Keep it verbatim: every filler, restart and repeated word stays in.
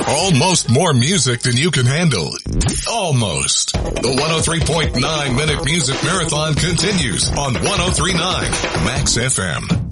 Almost more music than you can handle. Almost. The one oh three point nine Minute Music Marathon continues on one oh three point nine Max F M.